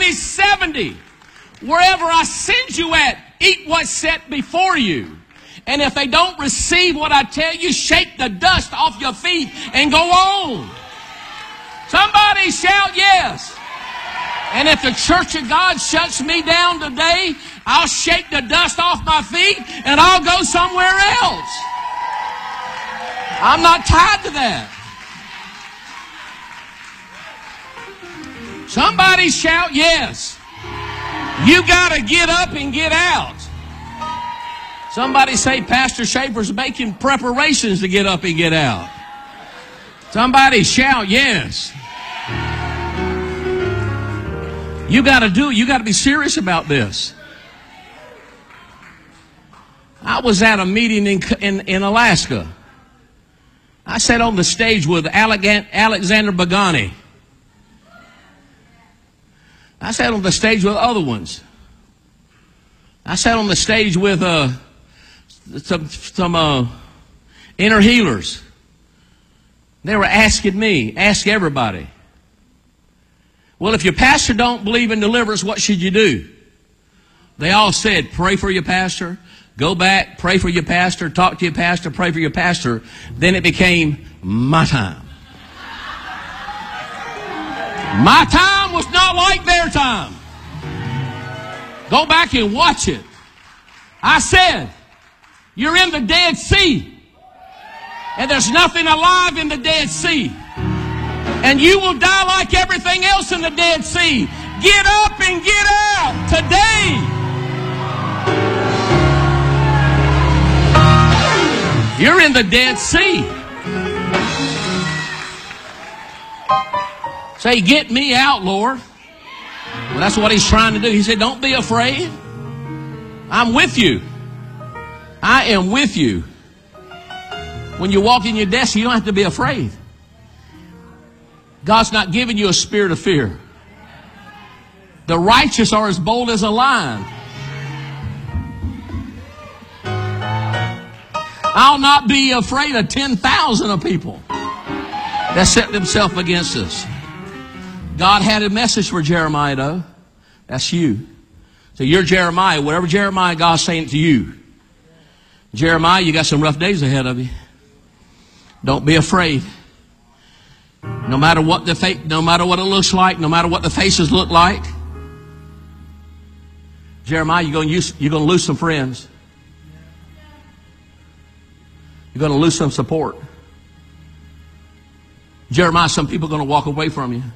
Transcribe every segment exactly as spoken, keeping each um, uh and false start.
these seventy. Wherever I send you at, eat what's set before you. And if they don't receive what I tell you, shake the dust off your feet and go on. Somebody shout yes. And if the church of God shuts me down today, I'll shake the dust off my feet and I'll go somewhere else. I'm not tied to that. Somebody shout yes. You got to get up and get out. Somebody say, Pastor Schaefer's making preparations to get up and get out. Somebody shout yes. You got to do it. You got to be serious about this. I was at a meeting in, in, in Alaska. I sat on the stage with Alexander Bagani. I sat on the stage with other ones. I sat on the stage with uh, some, some uh, inner healers. They were asking me, ask everybody, well, if your pastor don't believe in deliverance, what should you do? They all said, pray for your pastor, go back, pray for your pastor, talk to your pastor, pray for your pastor. Then it became my time. My time was not like their time. Go back and watch it. I said, you're in the Dead Sea. And there's nothing alive in the Dead Sea. And you will die like everything else in the Dead Sea. Get up and get out today. You're in the Dead Sea. Say, get me out, Lord. Well, that's what he's trying to do. He said, don't be afraid. I'm with you. I am with you. When you walk in your destiny, you don't have to be afraid. God's not giving you a spirit of fear. The righteous are as bold as a lion. I'll not be afraid of ten thousand of people that set themselves against us. God had a message for Jeremiah, though. That's you. So you're Jeremiah. Whatever Jeremiah, God's saying to you. Jeremiah, you got some rough days ahead of you. Don't be afraid. No matter what the fa- no matter what it looks like, no matter what the faces look like. Jeremiah, you're going to use, you're going to lose some friends. You're going to lose some support. Jeremiah, some people are going to walk away from you.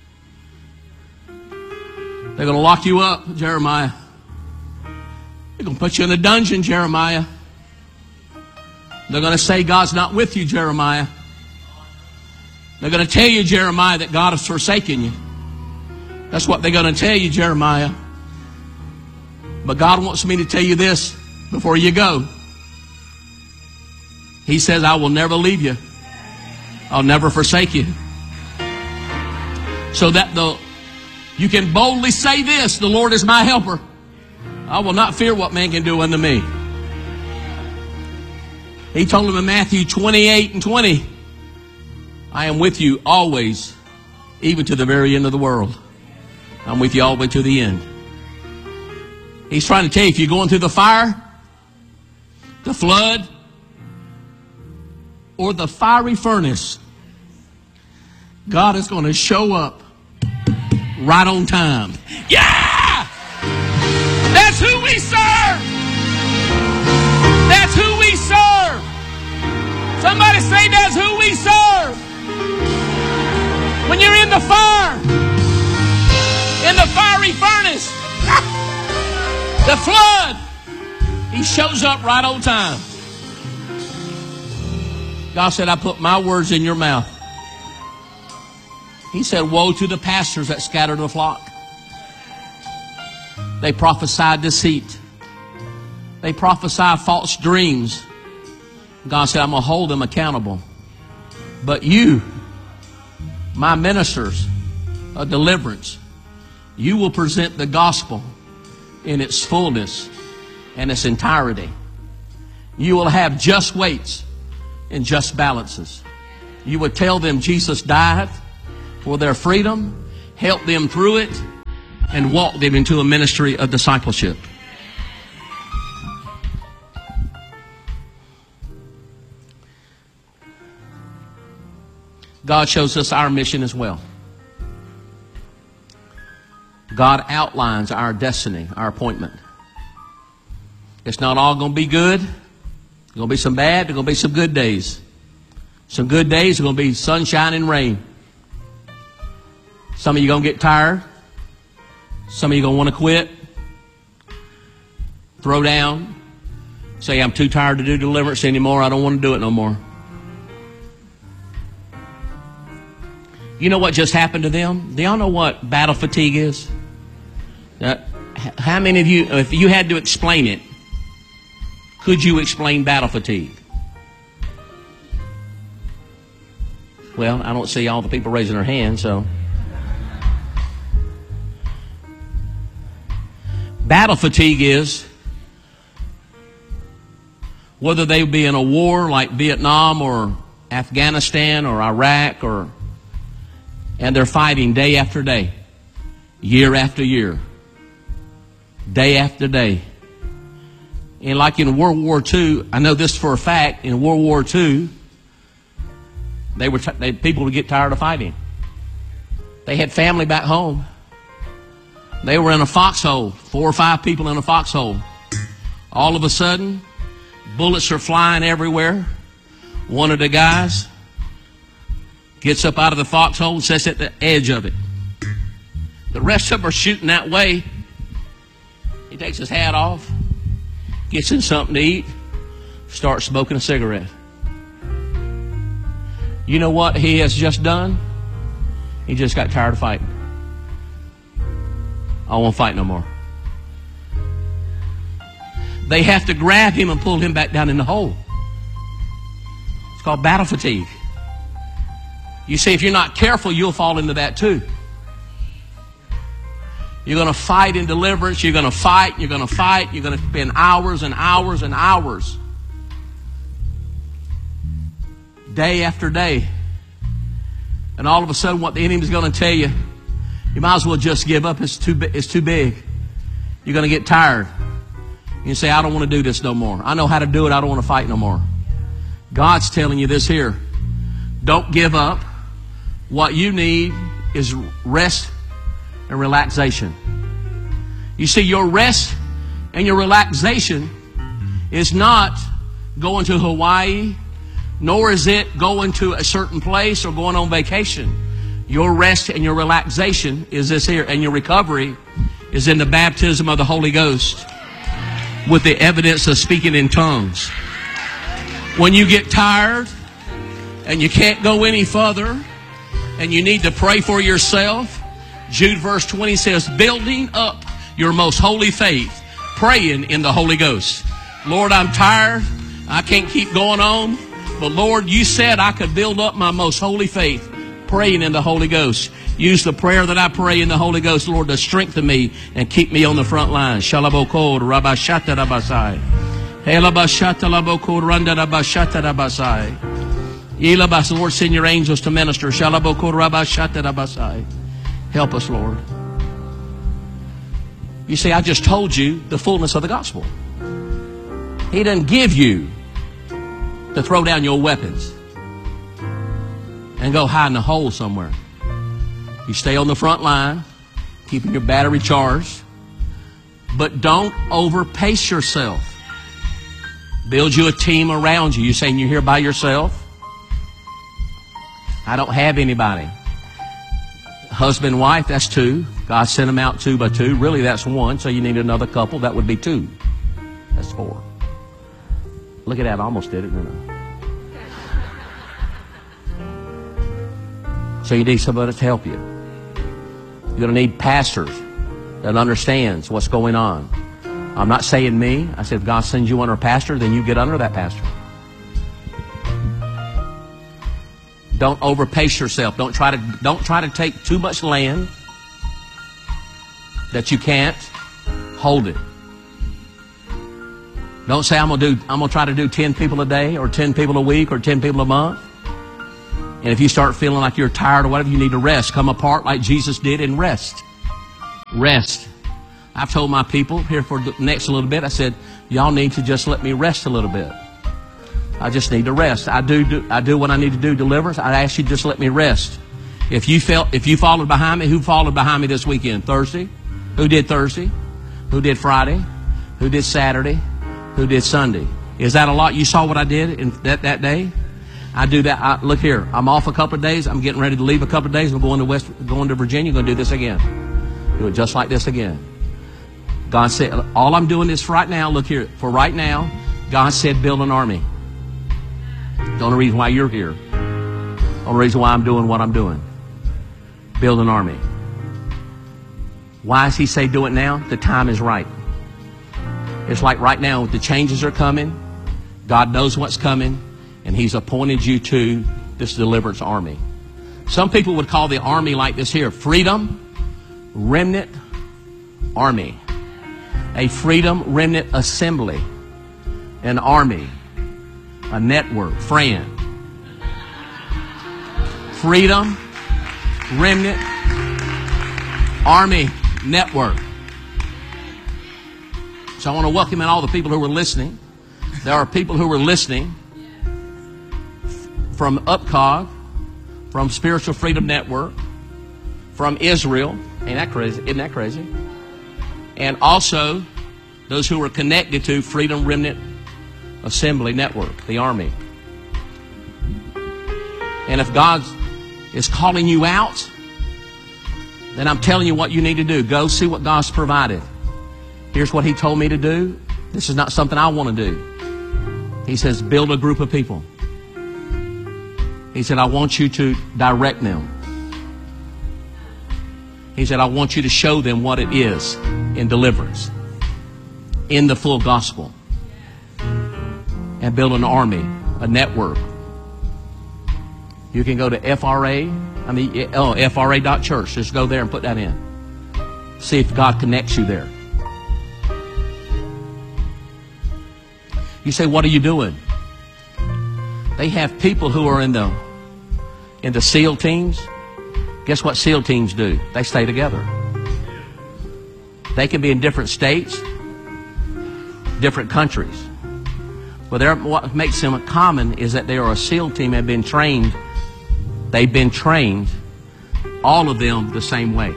They're going to lock you up, Jeremiah. They're going to put you in a dungeon, Jeremiah. They're going to say God's not with you, Jeremiah. They're going to tell you, Jeremiah, that God has forsaken you. That's what they're going to tell you, Jeremiah. But God wants me to tell you this before you go. He says, I will never leave you. I'll never forsake you. So that the you can boldly say this, the Lord is my helper. I will not fear what man can do unto me. He told him in Matthew twenty-eight and twenty, I am with you always, even to the very end of the world. I'm with you all the way to the end. He's trying to tell you, if you're going through the fire, the flood, or the fiery furnace, God is going to show up right on time. Yeah! That's who we serve! That's who we serve! Somebody say, that's who we serve! When you're in the fire, in the fiery furnace, the flood, He shows up right on time. God said, I put my words in your mouth. He said, woe to the pastors that scatter the flock. They prophesied deceit. They prophesy false dreams. God said, I'm going to hold them accountable. But you, my ministers of deliverance, you will present the gospel in its fullness and its entirety. You will have just weights and just balances. You would tell them Jesus died for their freedom, help them through it, and walk them into a ministry of discipleship. God shows us our mission as well. God outlines our destiny, our appointment. It's not all going to be good. There's going to be some bad. There's going to be some good days. Some good days are going to be sunshine and rain. Some of you are going to get tired. Some of you are going to want to quit. Throw down. Say, I'm too tired to do deliverance anymore. I don't want to do it no more. You know what just happened to them? Do y'all know what battle fatigue is? Uh, how many of you, if you had to explain it, could you explain battle fatigue? Well, I don't see all the people raising their hands, so. Battle fatigue is whether they be in a war like Vietnam or Afghanistan or Iraq, or and they're fighting day after day, year after year, day after day. And like in World War Two, I know this for a fact, in World War Two, they were t- they, people would get tired of fighting. They had family back home. They were in a foxhole, four or five people in a foxhole. All of a sudden, bullets are flying everywhere. One of the guys gets up out of the foxhole and sits at the edge of it. The rest of them are shooting that way. He takes his hat off, gets in something to eat, starts smoking a cigarette. You know what he has just done? He just got tired of fighting. I won't fight no more. They have to grab him and pull him back down in the hole. It's called battle fatigue. You see, if you're not careful, you'll fall into that too. You're going to fight in deliverance. You're going to fight. You're going to fight. You're going to spend hours and hours and hours, day after day. And all of a sudden, what the enemy's going to tell you, you might as well just give up. It's too, it's too big. You're going to get tired. You say, I don't want to do this no more. I know how to do it. I don't want to fight no more. God's telling you this here. Don't give up. What you need is rest and relaxation. You see, your rest and your relaxation is not going to Hawaii, nor is it going to a certain place or going on vacation. Your rest and your relaxation is this here, and your recovery is in the baptism of the Holy Ghost with the evidence of speaking in tongues. When you get tired and you can't go any further and you need to pray for yourself, Jude verse twenty says, building up your most holy faith, praying in the Holy Ghost. Lord, I'm tired. I can't keep going on. But Lord, you said I could build up my most holy faith, praying in the Holy Ghost. Use the prayer that I pray in the Holy Ghost, Lord, to strengthen me and keep me on the front line. Shalabokod, Rabashata Rabasai. Helabashata Labokod, Randa Rabashata Rabasai. Yelabas, Lord, send your angels to minister. Shalabokod, Rabashata Rabasai. Help us, Lord. You see, I just told you the fullness of the gospel. He doesn't give you to throw down your weapons and go hide in a hole somewhere. You stay on the front line, keeping your battery charged, but don't overpace yourself. Build you a team around you. You're saying you're here by yourself? I don't have anybody. Husband and wife, that's two. God sent them out two by two. Really, that's one, so you need another couple. That would be two. That's four. Look at that. I almost did it, didn't I? So you need somebody to help you. You're going to need pastors that understands what's going on. I'm not saying me. I said if God sends you under a pastor, then you get under that pastor. Don't overpace yourself. Don't try to don't try to take too much land that you can't hold it. Don't say I'm gonna do I'm gonna try to do ten people a day or ten people a week or ten people a month. And if you start feeling like you're tired or whatever, you need to rest. Come apart like Jesus did and rest. Rest. I've told my people here for the next little bit, I said, y'all need to just let me rest a little bit. I just need to rest. I do, do I do what I need to do, deliverance. I ask you just let me rest. If you felt, if you followed behind me, who followed behind me this weekend? Thursday? Who did Thursday? Who did Friday? Who did Saturday? Who did Sunday? Is that a lot? You saw what I did in that, that day? I do that. I, look here. I'm off a couple of days. I'm getting ready to leave a couple of days. I'm going to West, going to Virginia. I'm going to do this again. Do it just like this again. God said, all I'm doing is right now, look here, for right now, God said build an army. The only reason why you're here. The only reason why I'm doing what I'm doing. Build an army. Why does He say do it now? The time is right. It's like right now, the changes are coming. God knows what's coming. And He's appointed you to this deliverance army. Some people would call the army like this here. Freedom Remnant Army. A Freedom Remnant Assembly. An army. A network. Friend. Freedom Remnant Army Network. So I want to welcome in all the people who were listening. There are people who were listening from UPCOG, from Spiritual Freedom Network, from Israel. Ain't that crazy? Isn't that crazy? And also those who were connected to Freedom Remnant Assembly Network, the Army. And if God is calling you out, then I'm telling you what you need to do. Go see what God's provided. Here's what He told me to do. This is not something I want to do. He says, build a group of people. He said, I want you to direct them. He said, I want you to show them what it is in deliverance, in the full gospel, and build an army, a network. You can go to F R A, I mean, oh, F R A dot church. Just go there and put that in. See if God connects you there. You say, what are you doing? They have people who are in the in the SEAL teams. Guess what SEAL teams do? They stay together. They can be in different states, different countries. But what makes them common is that they are a SEAL team, have been trained. They've been trained, all of them, the same way.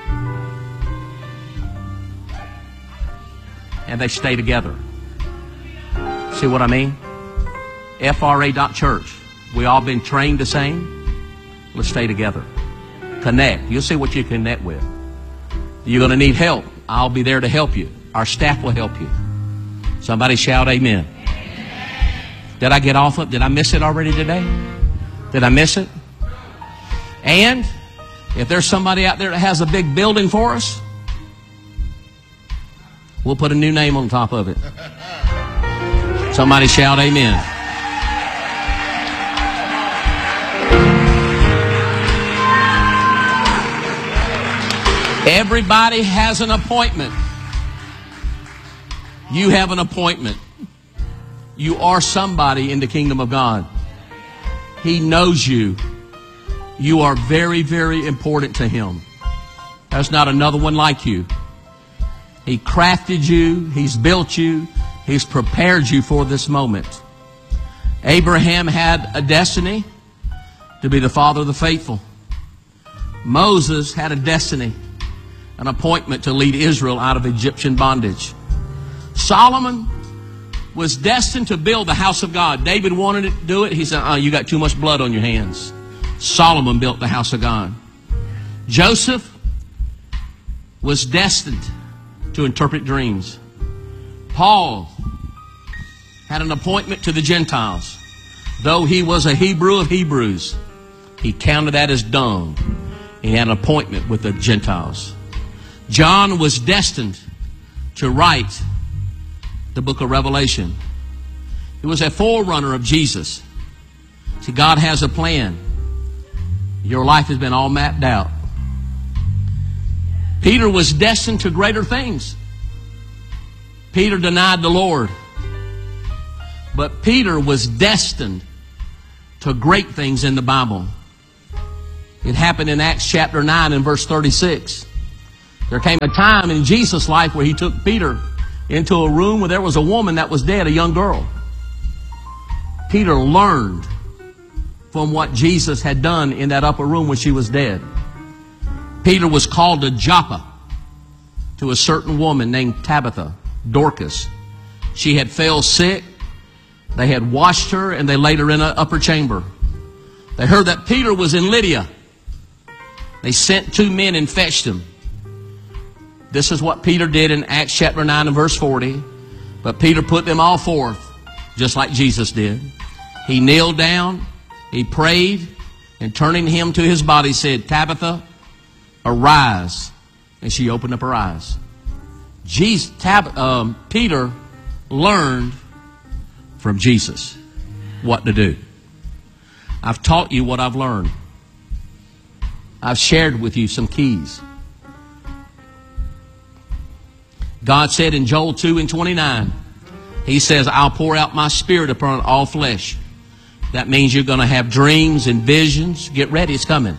And they stay together. See what I mean? F R A dot church. We all been trained the same. Let's stay together. Connect. You'll see what you connect with. You're going to need help. I'll be there to help you. Our staff will help you. Somebody shout amen. Did I get off of it? Did I miss it already today? Did I miss it? And if there's somebody out there that has a big building for us, we'll put a new name on top of it. Somebody shout amen. Everybody has an appointment. You have an appointment. You are somebody in the kingdom of God. He knows you. You are very, very important to Him. There's not another one like you. He crafted you. He's built you. He's prepared you for this moment. Abraham had a destiny to be the father of the faithful. Moses had a destiny, an appointment to lead Israel out of Egyptian bondage. Solomon was destined to build the house of God. David wanted to do it. He said, oh, you got too much blood on your hands. Solomon built the house of God. Joseph was destined to interpret dreams. Paul had an appointment to the Gentiles. Though he was a Hebrew of Hebrews, he counted that as dung. He had an appointment with the Gentiles. John was destined to write the book of Revelation. He was a forerunner of Jesus. See, God has a plan. Your life has been all mapped out. Peter was destined to greater things. Peter denied the Lord. But Peter was destined to great things in the Bible. It happened in Acts chapter nine and verse thirty-six. There came a time in Jesus' life where he took Peter into a room where there was a woman that was dead, a young girl. Peter learned from what Jesus had done in that upper room when she was dead. Peter was called to Joppa to a certain woman named Tabitha, Dorcas. She had fell sick. They had washed her and they laid her in an upper chamber. They heard that Peter was in Lydia. They sent two men and fetched him. This is what Peter did in Acts chapter nine and verse forty. But Peter put them all forth, just like Jesus did. He kneeled down, he prayed, and turning him to his body said, Tabitha, arise. And she opened up her eyes. Jesus, Tab, um, Peter learned from Jesus what to do. I've taught you what I've learned. I've shared with you some keys. God said in Joel two and twenty-nine, He says, I'll pour out my Spirit upon all flesh. That means you're going to have dreams and visions. Get ready, it's coming.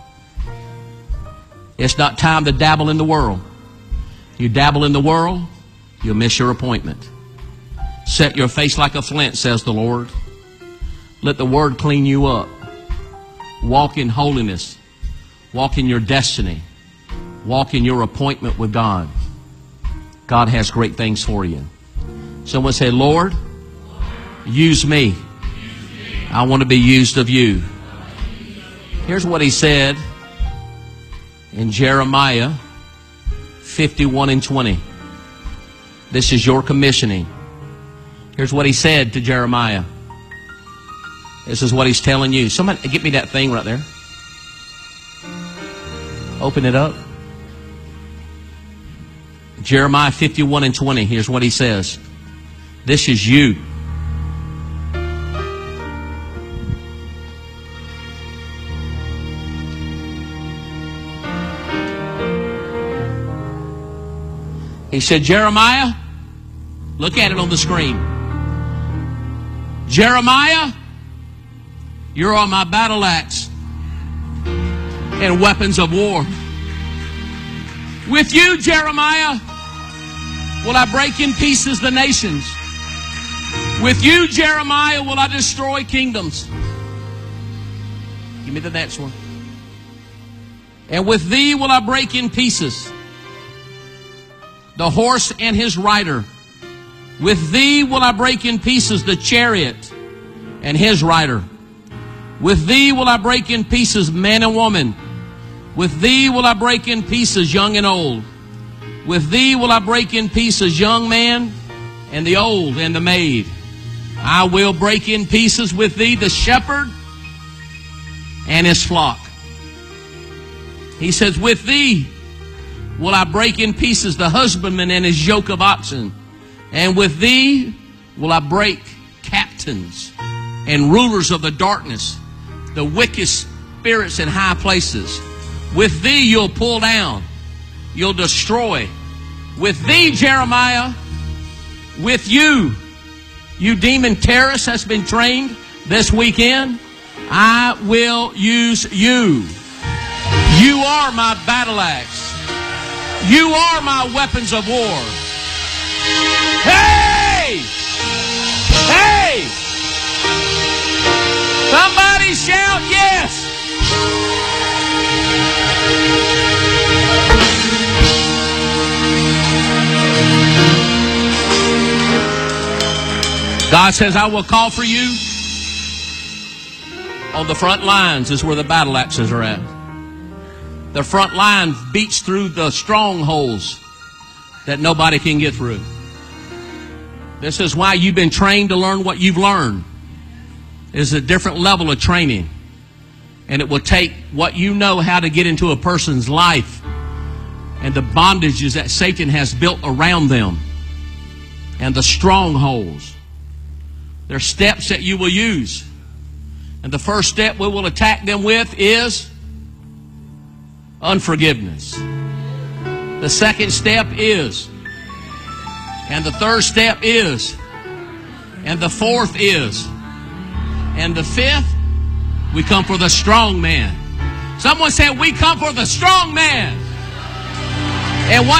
It's not time to dabble in the world. You dabble in the world, you'll miss your appointment. Set your face like a flint, says the Lord. Let the Word clean you up. Walk in holiness. Walk in your destiny. Walk in your appointment with God. God has great things for you. Someone say, Lord, use me. I want to be used of you. Here's what He said in Jeremiah fifty-one and twenty. This is your commissioning. Here's what He said to Jeremiah. This is what He's telling you. Somebody get me that thing right there. Open it up. Jeremiah fifty-one and twenty. Here's what He says. This is you. He said, Jeremiah, look at it on the screen. Jeremiah, you're on my battle axe and weapons of war. With you, Jeremiah, will I break in pieces the nations. With you, Jeremiah, will I destroy kingdoms. Give me the next one. And with thee will I break in pieces the horse and his rider. With thee will I break in pieces the chariot and his rider. With thee will I break in pieces man and woman. With thee will I break in pieces young and old. With thee will I break in pieces young man and the old and the maid. I will break in pieces with thee the shepherd and his flock. He says, with thee will I break in pieces the husbandman and his yoke of oxen. And with thee will I break captains and rulers of the darkness, the wicked spirits in high places. With thee you'll pull down, you'll destroy. With thee, Jeremiah, with you, you demon terrorist that's been trained this weekend, I will use you. You are my battle axe. You are my weapons of war. Hey! Hey! Somebody shout yes! God says, I will call for you. On the front lines is where the battle axes are at. The front line beats through the strongholds that nobody can get through. This is why you've been trained to learn what you've learned. It's a different level of training. And it will take what you know how to get into a person's life and the bondages that Satan has built around them and the strongholds. There are steps that you will use. And the first step we will attack them with is unforgiveness. The second step is, and the third step is, and the fourth is, and the fifth, we come for the strong man. Someone said, we come for the strong man. And